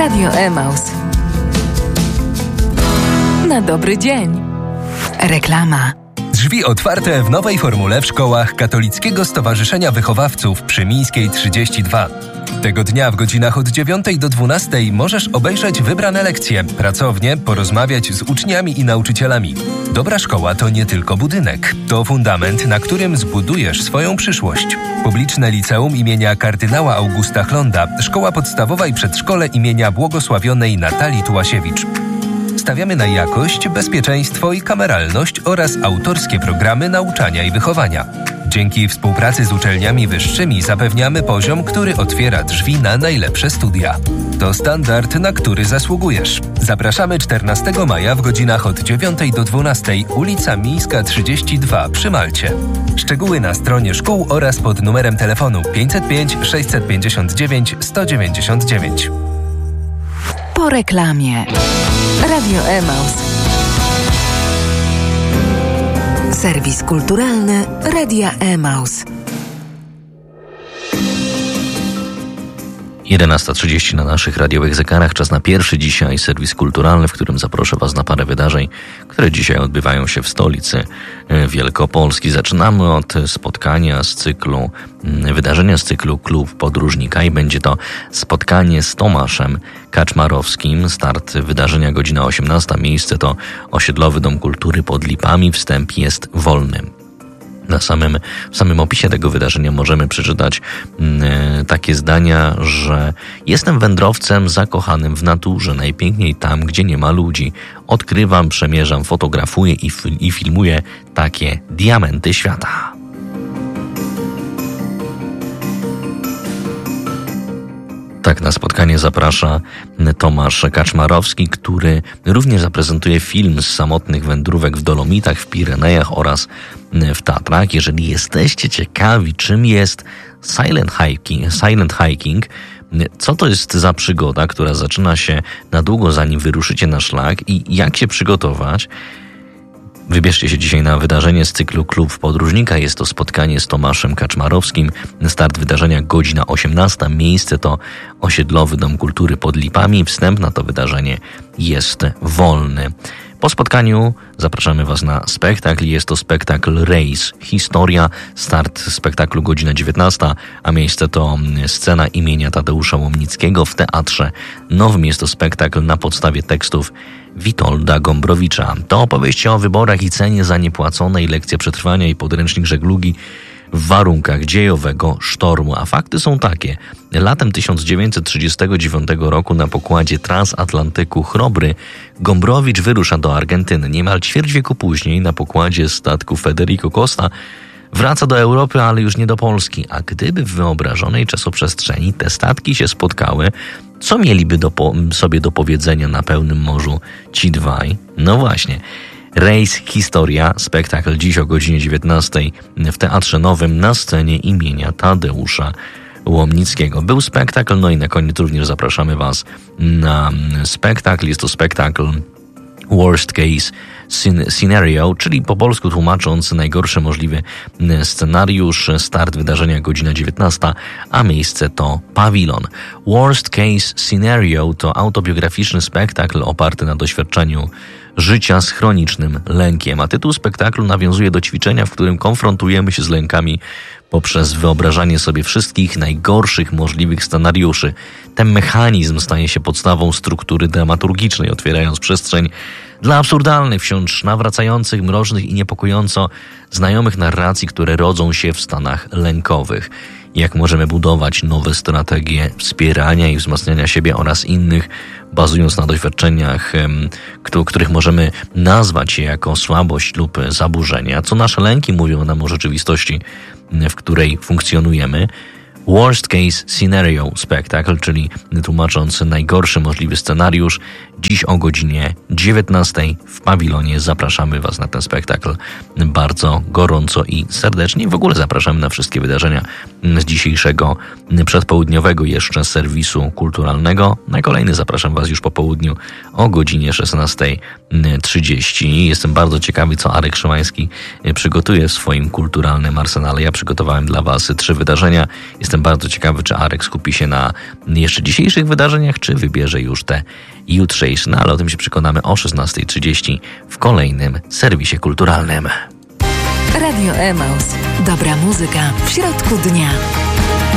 Radio Emaus. Na dobry dzień. Reklama. Drzwi otwarte w nowej formule w szkołach Katolickiego Stowarzyszenia Wychowawców przy Mińskiej 32. Tego dnia w godzinach od 9 do 12 możesz obejrzeć wybrane lekcje, pracownie, porozmawiać z uczniami i nauczycielami. Dobra szkoła to nie tylko budynek, to fundament, na którym zbudujesz swoją przyszłość. Publiczne liceum imienia kardynała Augusta Chlonda, szkoła podstawowa i przedszkole imienia błogosławionej Natalii Tułasiewicz. Stawiamy na jakość, bezpieczeństwo i kameralność oraz autorskie programy nauczania i wychowania. Dzięki współpracy z uczelniami wyższymi zapewniamy poziom, który otwiera drzwi na najlepsze studia. To standard, na który zasługujesz. Zapraszamy 14 maja w godzinach od 9 do 12, ulica Mińska 32 przy Malcie. Szczegóły na stronie szkół oraz pod numerem telefonu 505 659 199. Po reklamie. Radio Emaus. Serwis kulturalny Radia Emaus. 11:30 na naszych radiowych zegarach. Czas na pierwszy dzisiaj serwis kulturalny, w którym zaproszę Was na parę wydarzeń, które dzisiaj odbywają się w stolicy Wielkopolski. Zaczynamy od spotkania z cyklu, wydarzenia z cyklu Klub Podróżnika i będzie to spotkanie z Tomaszem Kaczmarowskim. Start wydarzenia godzina 18. Miejsce to Osiedlowy Dom Kultury pod Lipami. Wstęp jest wolny. W samym opisie tego wydarzenia możemy przeczytać takie zdania, że jestem wędrowcem zakochanym w naturze, najpiękniej tam, gdzie nie ma ludzi. Odkrywam, przemierzam, fotografuję i filmuję takie diamenty świata. Tak, na spotkanie zaprasza Tomasz Kaczmarowski, który również zaprezentuje film z samotnych wędrówek w Dolomitach, w Pirenejach oraz w Tatrach. Jeżeli jesteście ciekawi, czym jest silent hiking, co to jest za przygoda, która zaczyna się na długo zanim wyruszycie na szlak i jak się przygotować, wybierzcie się dzisiaj na wydarzenie z cyklu Klub Podróżnika. Jest to spotkanie z Tomaszem Kaczmarowskim. Start wydarzenia godzina 18. Miejsce to Osiedlowy Dom Kultury pod Lipami. Wstęp na to wydarzenie jest wolny. Po spotkaniu zapraszamy Was na spektakl. Jest to spektakl Rejs Historia. Start spektaklu godzina 19, a miejsce to scena imienia Tadeusza Łomnickiego w Teatrze Nowym. Jest to spektakl na podstawie tekstów Witolda Gombrowicza. To opowieści o wyborach i cenie za niepłacone i lekcje przetrwania i podręcznik żeglugi w warunkach dziejowego sztormu. A fakty są takie. Latem 1939 roku na pokładzie transatlantyku Chrobry Gombrowicz wyrusza do Argentyny. Niemal ćwierć wieku później na pokładzie statku Federico Costa wraca do Europy, ale już nie do Polski. A gdyby w wyobrażonej czasoprzestrzeni te statki się spotkały, co mieliby sobie do powiedzenia na pełnym morzu ci dwaj? No właśnie. Rejs Historia, spektakl dziś o godzinie 19 w Teatrze Nowym na scenie imienia Tadeusza Łomnickiego. Był spektakl, no i na koniec również zapraszamy Was na spektakl. Jest to spektakl Worst Case Scenario, czyli po polsku tłumacząc najgorszy możliwy scenariusz. Start wydarzenia godzina 19, a miejsce to Pawilon. Worst Case Scenario to autobiograficzny spektakl oparty na doświadczeniu życia z chronicznym lękiem, a tytuł spektaklu nawiązuje do ćwiczenia, w którym konfrontujemy się z lękami poprzez wyobrażanie sobie wszystkich najgorszych możliwych scenariuszy. Ten mechanizm staje się podstawą struktury dramaturgicznej, otwierając przestrzeń dla absurdalnych, wciąż nawracających, mrocznych i niepokojąco znajomych narracji, które rodzą się w stanach lękowych. Jak możemy budować nowe strategie wspierania i wzmacniania siebie oraz innych, bazując na doświadczeniach, których możemy nazwać je jako słabość lub zaburzenia, co nasze lęki mówią nam o rzeczywistości, w której funkcjonujemy. Worst Case Scenario spektakl, czyli tłumacząc najgorszy możliwy scenariusz. Dziś o godzinie 19 w Pawilonie zapraszamy Was na ten spektakl bardzo gorąco i serdecznie. W ogóle zapraszamy na wszystkie wydarzenia z dzisiejszego przedpołudniowego jeszcze serwisu kulturalnego. Na kolejny zapraszam Was już po południu o godzinie 16:30. Jestem bardzo ciekawy, co Arek Szymański przygotuje w swoim kulturalnym arsenale. Ja przygotowałem dla Was 3 wydarzenia. Jestem Jestem bardzo ciekawy, czy Arek skupi się na jeszcze dzisiejszych wydarzeniach, czy wybierze już te jutrzejsze. No ale o tym się przekonamy o 16:30 w kolejnym serwisie kulturalnym. Radio Emaus. Dobra muzyka w środku dnia.